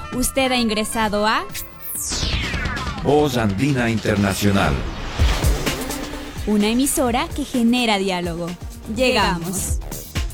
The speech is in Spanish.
Usted ha ingresado a Voz Andina Internacional. una emisora que genera diálogo. Llegamos.